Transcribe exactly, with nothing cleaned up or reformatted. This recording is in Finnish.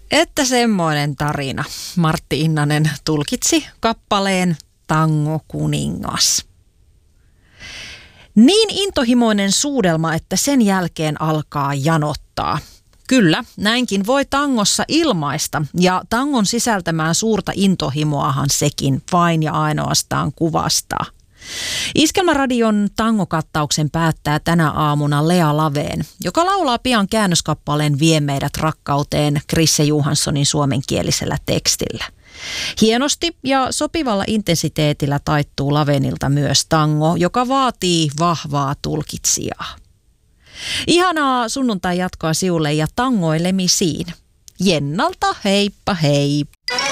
Että semmoinen tarina. Martti Innanen tulkitsi kappaleen Tango kuningas. Niin intohimoinen suudelma, että sen jälkeen alkaa janottaa. Kyllä, näinkin voi tangossa ilmaista, ja tangon sisältämään suurta intohimoahan sekin vain ja ainoastaan kuvastaa. Iskelmäradion tangokattauksen päättää tänä aamuna Lea Laveen, joka laulaa pian käännöskappaleen Vie meidät rakkauteen Krisse Johanssonin suomenkielisellä tekstillä. Hienosti ja sopivalla intensiteetillä taittuu Lavenilta myös tango, joka vaatii vahvaa tulkitsijaa. Ihanaa sunnuntai jatkoa siulle ja tangoilemisiin. Jennalta heippa hei!